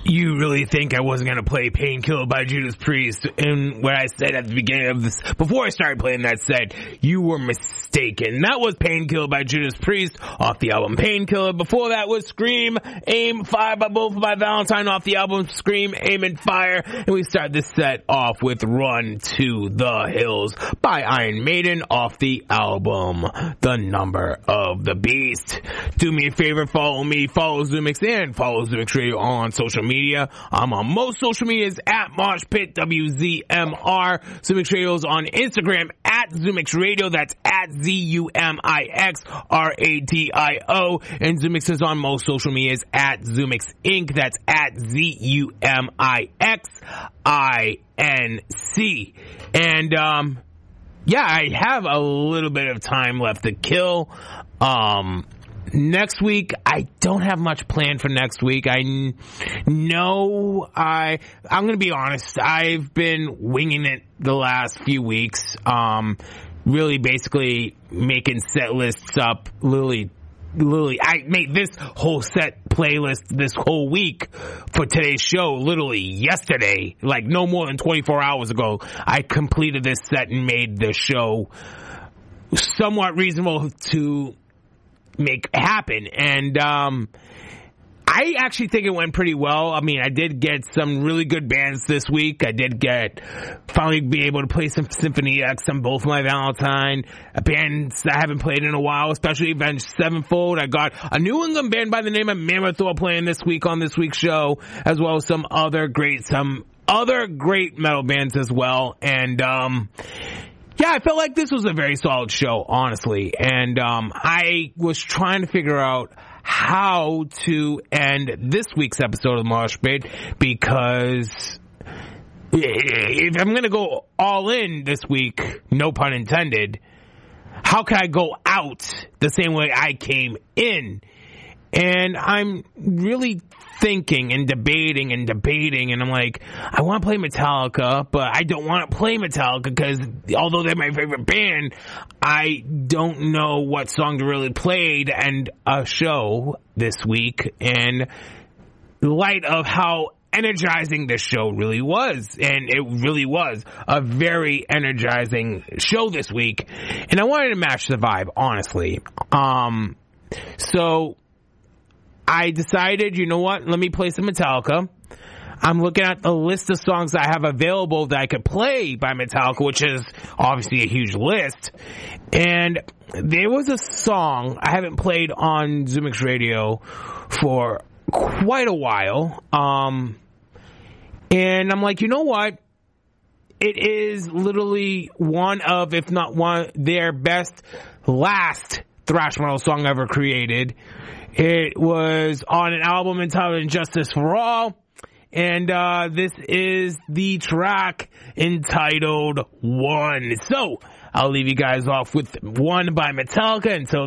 You really think I wasn't going to play Painkiller by Judas Priest? And what I said at the beginning of this, before I started playing that set, you were mistaken. That was Painkiller by Judas Priest off the album Painkiller. Before that was Scream, Aim, Fire by Bullet by Valentine off the album Scream, Aim, and Fire. And we start this set off with Run to the Hills by Iron Maiden off the album The Number of the Beast. Do me a favor, follow me, follow Zumix, and follow Zumix Radio on social media. I'm on most social medias at MoshPit WZMR. Zumix Radio's on Instagram at Zumix Radio. That's at ZUMIX RADIO. And Zumix is on most social medias at Zumix Inc. That's at ZUMIX INC. And yeah, I have a little bit of time left to kill. Next week, I don't have much planned for next week. I'm going to be honest. I've been winging it the last few weeks. Really basically making set lists up. Literally, I made this whole set playlist this whole week for today's show literally yesterday. Like no more than 24 hours ago, I completed this set and made the show somewhat reasonable to make happen. And I actually think it went pretty well. I mean, I did get some really good bands this week. I did finally be able to play some Symphony X on Both My Valentine, bands I haven't played in a while, especially Avenged Sevenfold. I got a New England band by the name of Mammothor playing this week on this week's show, as well as some other great metal bands as well. And yeah, I felt like this was a very solid show, honestly. And I was trying to figure out how to end this week's episode of Mosh Pit, because if I'm going to go all in this week, no pun intended, how can I go out the same way I came in? And I'm really thinking and debating, and I'm like, I want to play Metallica, but I don't want to play Metallica because although they're my favorite band, I don't know what song to really play to end a show this week. And in light of how energizing this show really was, and it really was a very energizing show this week, and I wanted to match the vibe, honestly. So I decided, you know what, let me play some Metallica. I'm looking at the list of songs I have available that I could play by Metallica, which is obviously a huge list. And there was a song I haven't played on Zumix Radio for quite a while. And I'm like, you know what? It is literally one of, if not one, their last thrash metal song ever created. It was on an album entitled Injustice for All, and this is the track entitled One. So I'll leave you guys off with One by Metallica until